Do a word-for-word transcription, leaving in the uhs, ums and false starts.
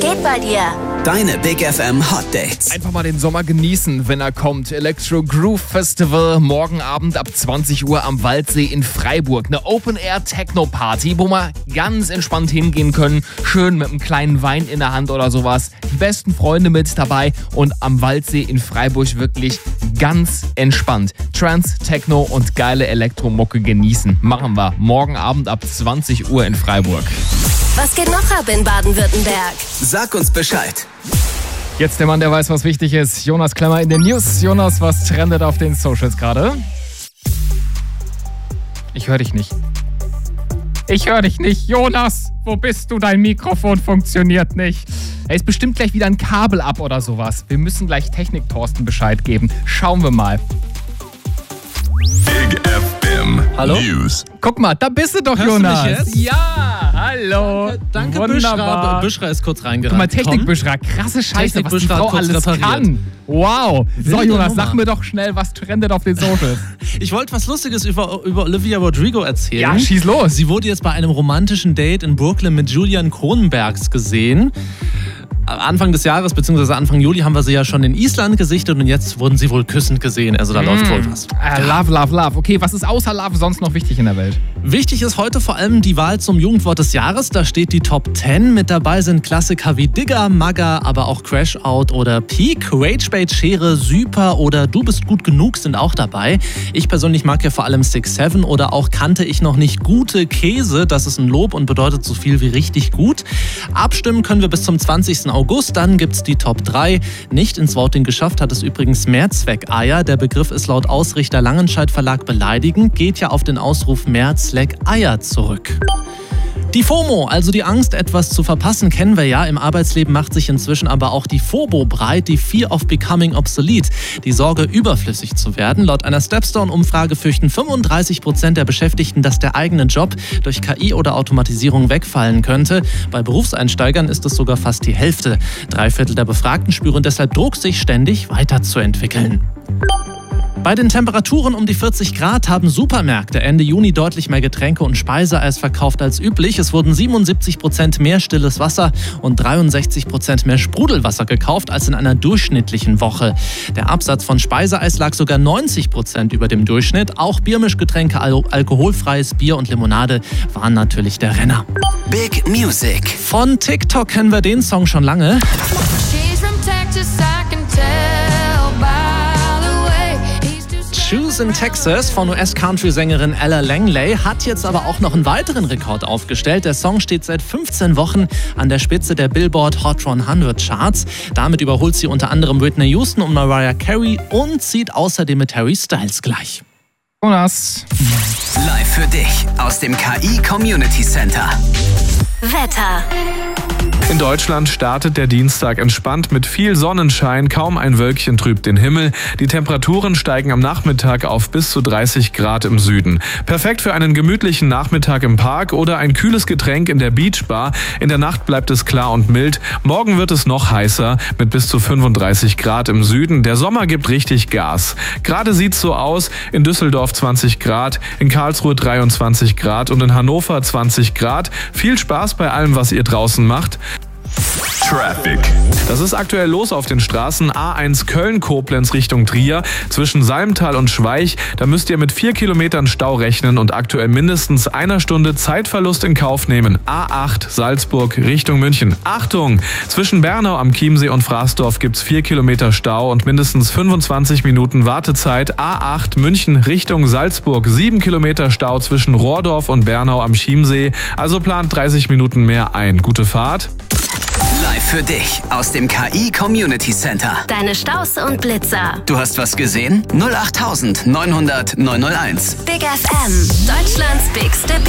geht bei dir? Deine Big F M Hot Dates. Einfach mal den Sommer genießen, wenn er kommt. Electro Groove Festival, morgen Abend ab zwanzig Uhr am Waldsee in Freiburg. Eine Open-Air-Techno-Party, wo wir ganz entspannt hingehen können. Schön mit einem kleinen Wein in der Hand oder sowas. Die besten Freunde mit dabei und am Waldsee in Freiburg wirklich ganz entspannt. Trance, Techno und geile Elektromucke genießen. Machen wir morgen Abend ab zwanzig Uhr in Freiburg. Was geht noch ab in Baden-Württemberg? Sag uns Bescheid. Jetzt der Mann, der weiß, was wichtig ist. Jonas Klemmer in den News. Jonas, was trendet auf den Socials gerade? Ich höre dich nicht. Ich höre dich nicht. Jonas, wo bist du? Dein Mikrofon funktioniert nicht. Er ist bestimmt gleich wieder ein Kabel ab oder sowas. Wir müssen gleich Technik-Thorsten Bescheid geben. Schauen wir mal. Big F M Hallo? News. Guck mal, da bist du doch, Hörst Jonas. du mich jetzt? Ja, hallo. Danke, Wunderbar. Büschra. Büschra ist kurz reingerannt. Guck mal, Technik-Büschra, krasse Scheiße, Technik was die Büschra Frau hat kurz alles repariert. kann. Wow. So, Wilde Jonas, Nummer. sag mir doch schnell, was trendet auf den Socials. Ich wollte was Lustiges über, über Olivia Rodrigo erzählen. Ja, schieß los. Sie wurde jetzt bei einem romantischen Date in Brooklyn mit Julian Kronenbergs gesehen. Anfang des Jahres, beziehungsweise Anfang Juli, haben wir sie ja schon in Island gesichtet und jetzt wurden sie wohl küssend gesehen. Also da läuft wohl was. Äh, love, love, love. Okay, was ist außer Love sonst noch wichtig in der Welt? Wichtig ist heute vor allem die Wahl zum Jugendwort des Jahres. Da steht die Top zehn. Mit dabei sind Klassiker wie Digger, Magger, aber auch Crash Out oder Peak. Ragebait, Schere, Super oder Du bist gut genug sind auch dabei. Ich persönlich mag ja vor allem Six Seven oder auch Kannte ich noch nicht gute Käse. Das ist ein Lob und bedeutet so viel wie richtig gut. Abstimmen können wir bis zum zwanzigsten August. Dann gibt's die Top drei. Nicht ins Voting geschafft hat es übrigens Mehrzweckeier. Der Begriff ist laut Ausrichter Langenscheidt Verlag beleidigend, geht ja auf den Ausruf Mehrzweckeier zurück. Die FOMO, also die Angst, etwas zu verpassen, kennen wir ja. Im Arbeitsleben macht sich inzwischen aber auch die FOBO breit, die Fear of Becoming Obsolete, die Sorge, überflüssig zu werden. Laut einer Stepstone-Umfrage fürchten fünfunddreißig Prozent der Beschäftigten, dass der eigene Job durch K I oder Automatisierung wegfallen könnte. Bei Berufseinsteigern ist es sogar fast die Hälfte. Drei Viertel der Befragten spüren deshalb Druck, sich ständig weiterzuentwickeln. Bei den Temperaturen um die vierzig Grad haben Supermärkte Ende Juni deutlich mehr Getränke und Speiseeis verkauft als üblich. Es wurden siebenundsiebzig Prozent mehr stilles Wasser und dreiundsechzig Prozent mehr Sprudelwasser gekauft als in einer durchschnittlichen Woche. Der Absatz von Speiseeis lag sogar neunzig Prozent über dem Durchschnitt. Auch Biermischgetränke, al- alkoholfreies Bier und Limonade waren natürlich der Renner. Big Music. Von TikTok kennen wir den Song schon lange. She's from Texas, I can tell by the way he's too Choose in Texas von U S-Country-Sängerin Ella Langley hat jetzt aber auch noch einen weiteren Rekord aufgestellt. Der Song steht seit fünfzehn Wochen an der Spitze der Billboard Hot hundert Charts. Damit überholt sie unter anderem Whitney Houston und Mariah Carey und zieht außerdem mit Harry Styles gleich. Jonas. Live für dich aus dem K I Community Center. Wetter. In Deutschland startet der Dienstag entspannt mit viel Sonnenschein, kaum ein Wölkchen trübt den Himmel. Die Temperaturen steigen am Nachmittag auf bis zu dreißig Grad im Süden. Perfekt für einen gemütlichen Nachmittag im Park oder ein kühles Getränk in der Beachbar. In der Nacht bleibt es klar und mild. Morgen wird es noch heißer mit bis zu fünfunddreißig Grad im Süden. Der Sommer gibt richtig Gas. Gerade sieht's so aus: in Düsseldorf zwanzig Grad, in Karlsruhe dreiundzwanzig Grad und in Hannover zwanzig Grad. Viel Spaß bei allem, was ihr draußen macht. Traffic. Das ist aktuell los auf den Straßen A eins Köln-Koblenz Richtung Trier. Zwischen Salmtal und Schweich, da müsst ihr mit vier Kilometern Stau rechnen und aktuell mindestens einer Stunde Zeitverlust in Kauf nehmen. A acht Salzburg Richtung München. Achtung! Zwischen Bernau am Chiemsee und Fraßdorf gibt's vier Kilometer Stau und mindestens fünfundzwanzig Minuten Wartezeit. A acht München Richtung Salzburg. sieben Kilometer Stau zwischen Rohrdorf und Bernau am Chiemsee. Also plant dreißig Minuten mehr ein. Gute Fahrt. Live für dich aus dem K I Community Center. Deine Staus und Blitzer. Du hast was gesehen? null acht neunhundert neunhundert neunhunderteins. Big F M. Deutschlands bigste